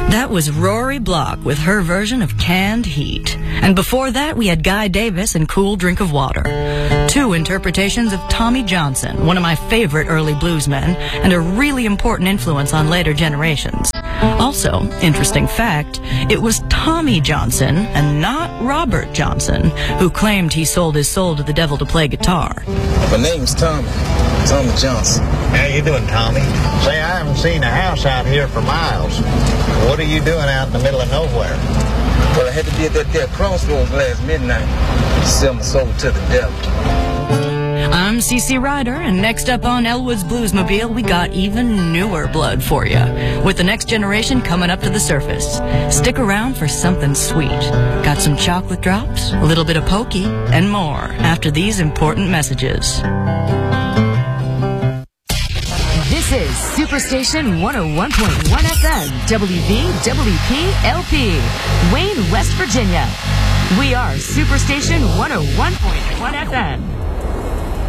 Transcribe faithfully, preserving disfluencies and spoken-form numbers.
That was Rory Block with her version of Canned Heat. And before that, we had Guy Davis and Cool Drink of Water. Two interpretations of Tommy Johnson, one of my favorite early bluesmen, and a really important influence on later generations. Also, interesting fact, it was Tommy Johnson, and not Robert Johnson, who claimed he sold his soul to the devil to play guitar. My name's Tommy. Tommy Johnson. How you doing, Tommy? Say, I haven't seen a house out here for miles. What are you doing out in the middle of nowhere? Well, I had to be at that there crossroads last midnight to sell my soul to the devil. I'm Cece Ryder, and next up on Elwood's Bluesmobile, we got even newer blood for you, with the next generation coming up to the surface. Stick around for something sweet. Got some chocolate drops, a little bit of pokey, and more after these important messages. This is Superstation one oh one point one F M, W V W P L P, Wayne, West Virginia. We are Superstation one oh one point one F M.